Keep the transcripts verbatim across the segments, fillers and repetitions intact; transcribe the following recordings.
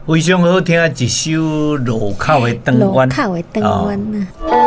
非常好听一首路口的灯湾。 路口的灯湾啊。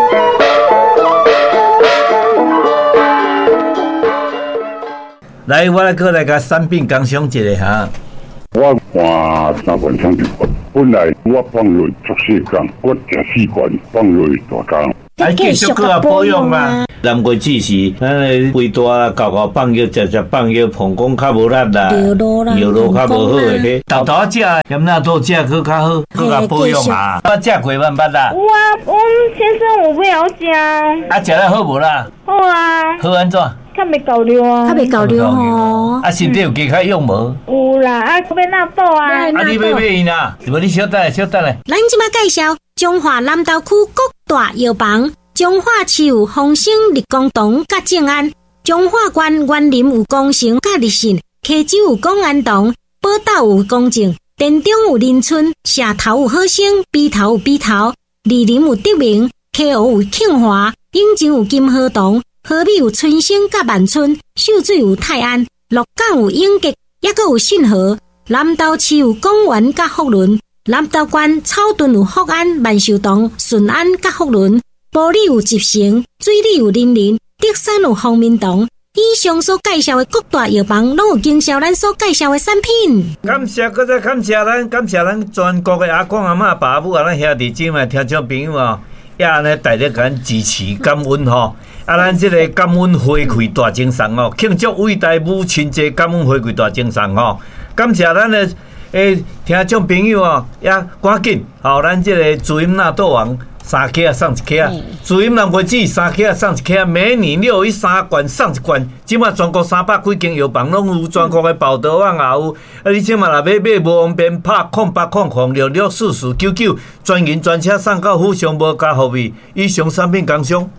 来，我来过来甲产品工商一下哈。 我看三罐厂就本来我放落足细工，我食四罐放落大工。 还继续搁啊保养嘛？南瓜子是咱个肥大搞搞放药，食食放药，膀胱较无力啦， 药路啦， 药路较无好诶咧。豆豆食，咸纳豆食去较好，搁甲保养嘛。我食过万八啦。 我我先生我不要食。 啊，食了好无啦？ 好啊。 好安怎？ 较袂够料啊。 较袂够料吼。 啊，身体有加较用无？ 有啦，啊，要纳豆啊。 啊，你要买伊啦？是无？你小等下，小等下。 咱即马介绍中华南投区各大药房。中华市有丰盛立功堂甲正安，中华县园林有工程甲立信，溪州有公安堂，宝岛有公正，田中有林村，社头有好生，鼻头有鼻头，梨林有德明，溪湖有庆华，永靖有金河堂，河美有春生甲万春，秀水有泰安，鹿港有永吉，也阁有信和，南投市有公园甲福伦，南投县草屯有福安、万寿堂、顺安甲福伦。埔里有集成，水里有林林，德山有方明堂。以上所介绍的各大药房，拢有经销咱所介绍的产品。 感谢，搁再感谢咱，感谢咱全国的阿公阿嬷、爸母啊，咱兄弟姐妹、听众朋友啊，也安尼大力甲咱支持、感恩吼。啊，咱即个感恩花开大精神哦，庆祝伟大母亲节，感恩花开大精神吼。感谢咱的诶听众朋友哦，也赶紧吼，咱即个主音纳豆王。三克啊，送一克啊！主饮南瓜子三克啊，送一克啊！每年六一三罐送一罐，即马全国三百几间药房拢有，全国的报道网也有。啊，你即马若要买无方便，拍空八空空六六四四九九，专营专车送到府上无加服务。以上产品工商。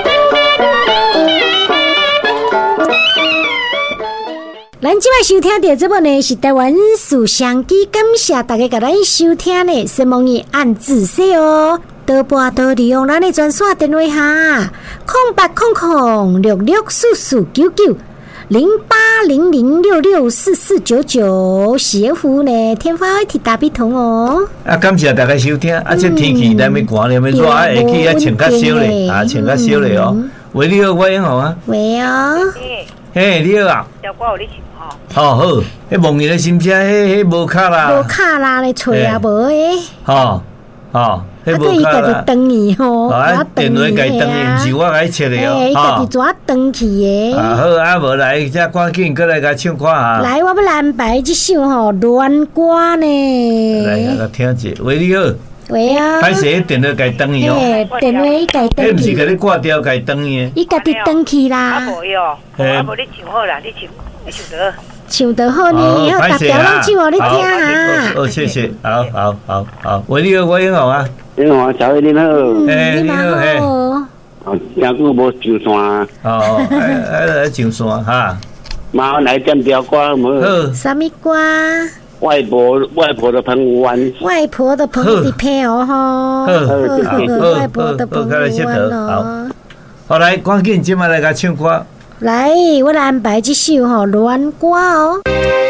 咱即摆收听到这部呢是台湾书香机，感谢大家甲咱收听呢，希望你按仔细哦。多拨多利用咱的专线电话哈，空八空空六六四四九九零八零零六六四四九九，喜服务呢天花会替大比通哦。 啊，感谢大家收听，啊，这天气咱要寒了，要热，啊，下去啊穿较少咧，啊，穿较少咧哦。喂，你好，我英豪啊。 喂哦。 嘿，你好啊。 小我有你请吼。 好好，迄梦你的心声，迄迄无卡啦。 无卡啦咧，吹啊无诶。 吼吼。 啊，对伊家己登去吼， 啊，电话家己登去，毋是我家己切的哦。 伊家己怎登去的？ 啊好，啊无来，再赶紧过来甲唱歌哈。 来，我要安排这首吼恋歌呢。 来，甲听一下。喂，你好。 喂啊。 歹势，电话家己登去哦。 电话伊家己登去。 迄毋是甲你挂掉，家己登去。 伊家己登去啦。 啊无哟，啊无你唱好啦，你唱，你唱得。 唱得好呢，要大条拢唱互你听啊。 好，谢谢，好好好好。喂，你好，我英豪啊。 你好，小伟你好。 诶，你好，嘿。 哦，听久无上山。 哦，来来上山哈。 麻烦来点条歌无？ 好。 什么歌？ 外婆外婆的澎湖湾。 外婆的澎湖配哦吼。 好，好， 外婆的澎湖湾哦。 好，来，赶紧今晚来甲唱歌。 来，我来安排这首吼恋歌哦。